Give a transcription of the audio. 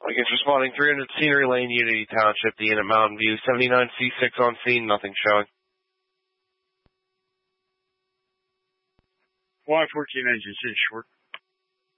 Against responding 300 Scenery Lane, Unity Township, the Inn at Mountain View, 79C6 on scene, nothing showing. Y14 engine, short.